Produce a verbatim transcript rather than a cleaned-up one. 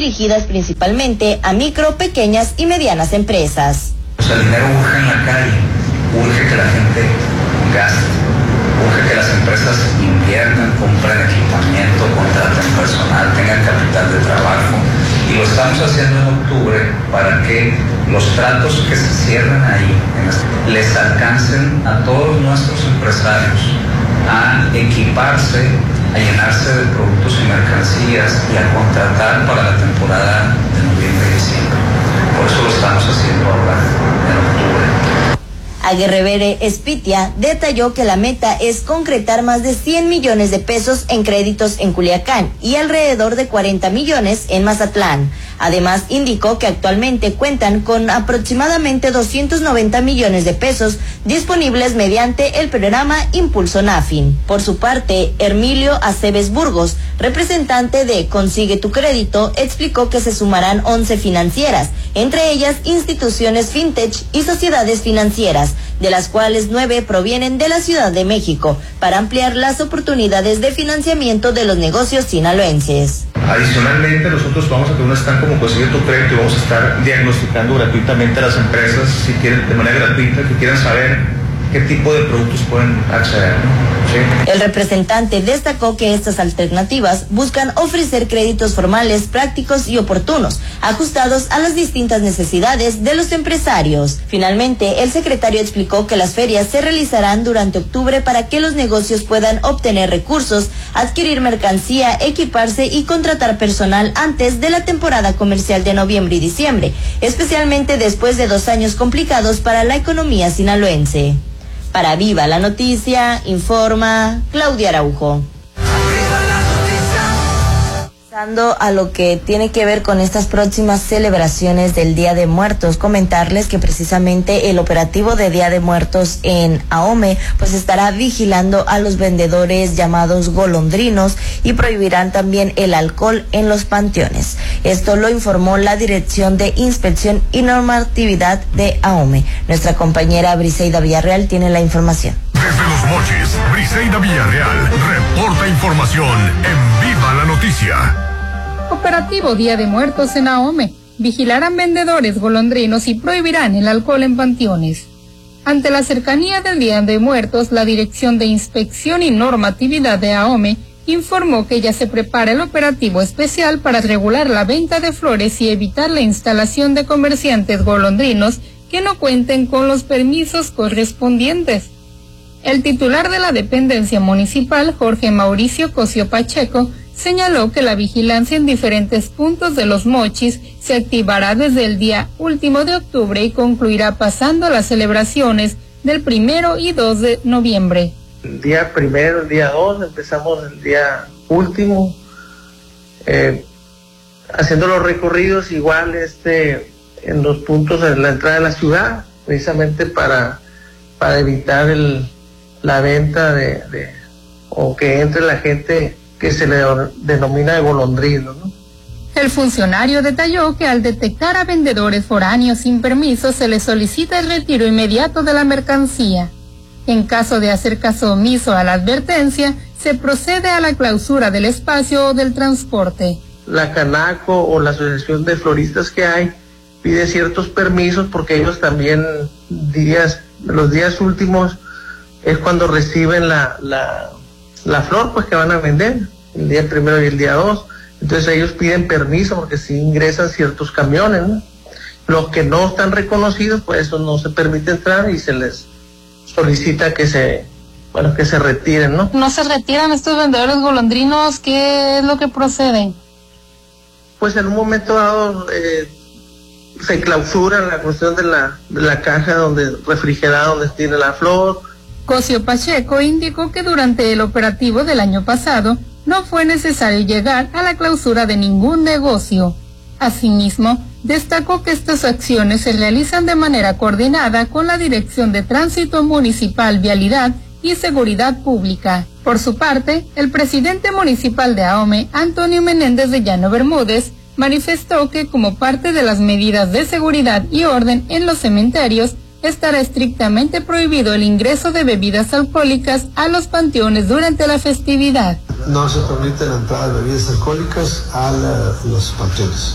dirigidas principalmente a micro, pequeñas y medianas empresas. O sea, el dinero urge en la calle, urge que la gente gaste, urge que las empresas inviertan, compren equipamiento, contraten personal, tengan capital de trabajo. Y lo estamos haciendo en octubre para que los tratos que se cierren ahí en les alcancen a todos nuestros empresarios a equiparse, a llenarse de productos y mercancías y a contratar para la temporada de noviembre y diciembre. Por eso lo estamos haciendo ahora en octubre. Aguirre Espitia detalló que la meta es concretar más de cien millones de pesos en créditos en Culiacán y alrededor de cuarenta millones en Mazatlán. Además, indicó que actualmente cuentan con aproximadamente doscientos noventa millones de pesos disponibles mediante el programa Impulso Nafin. Por su parte, Hermilio Aceves Burgos, representante de Consigue tu Crédito, explicó que se sumarán once financieras, entre ellas instituciones fintech y sociedades financieras, de las cuales nueve provienen de la Ciudad de México, para ampliar las oportunidades de financiamiento de los negocios sinaloenses. Adicionalmente, nosotros vamos a tener un stand como Consigue tu Crédito y vamos a estar diagnosticando gratuitamente a las empresas, si quieren, de manera gratuita, que quieran saber qué tipo de productos pueden acceder, ¿no? ¿Sí? El representante destacó que estas alternativas buscan ofrecer créditos formales, prácticos y oportunos, ajustados a las distintas necesidades de los empresarios. Finalmente, el secretario explicó que las ferias se realizarán durante octubre para que los negocios puedan obtener recursos, adquirir mercancía, equiparse y contratar personal antes de la temporada comercial de noviembre y diciembre, especialmente después de dos años complicados para la economía sinaloense. Para Viva la Noticia, informa Claudia Araujo. Pasando a lo que tiene que ver con estas próximas celebraciones del Día de Muertos, comentarles que precisamente el operativo de Día de Muertos en Ahome pues estará vigilando a los vendedores llamados golondrinos y prohibirán también el alcohol en los panteones. Esto lo informó la Dirección de Inspección y Normatividad de Ahome. Nuestra compañera Briseida Villarreal tiene la información. Desde Los Mochis, Briseida Villarreal reporta información en Viva la Noticia. Operativo Día de Muertos en Ahome. Vigilarán vendedores golondrinos y prohibirán el alcohol en panteones. Ante la cercanía del Día de Muertos, la Dirección de Inspección y Normatividad de Ahome informó que ya se prepara el operativo especial para regular la venta de flores y evitar la instalación de comerciantes golondrinos que no cuenten con los permisos correspondientes. El titular de la dependencia municipal, Jorge Mauricio Cosio Pacheco, señaló que la vigilancia en diferentes puntos de Los Mochis se activará desde el día último de octubre y concluirá pasando las celebraciones del primero y dos de noviembre. El día primero, el día dos, empezamos el día último, eh, haciendo los recorridos igual este en los puntos en la entrada de la ciudad, precisamente para, para evitar el, la venta de, de o que entre la gente que se le denomina de golondrino, ¿no? El funcionario detalló que al detectar a vendedores foráneos sin permiso se les solicita el retiro inmediato de la mercancía. En caso de hacer caso omiso a la advertencia, se procede a la clausura del espacio o del transporte. La Canaco o la asociación de floristas que hay pide ciertos permisos porque ellos también días, los días últimos es cuando reciben la, la la flor pues que van a vender, el día primero y el día dos, entonces ellos piden permiso porque si ingresan ciertos camiones, ¿no? Los que no están reconocidos, pues eso no se permite entrar y se les solicita que se, bueno, que se retiren, ¿no? ¿No se retiran estos vendedores golondrinos? ¿Qué es lo que procede? Pues en un momento dado eh, se clausura la cuestión de la, de la caja donde refrigerada donde tiene la flor. Cosio Pacheco indicó que durante el operativo del año pasado no fue necesario llegar a la clausura de ningún negocio. Asimismo, destacó que estas acciones se realizan de manera coordinada con la Dirección de Tránsito Municipal, Vialidad y Seguridad Pública. Por su parte, el presidente municipal de Ahome, Antonio Menéndez de Llano Bermúdez, manifestó que como parte de las medidas de seguridad y orden en los cementerios, estará estrictamente prohibido el ingreso de bebidas alcohólicas a los panteones durante la festividad. No se permite la entrada de bebidas alcohólicas a la, los panteones.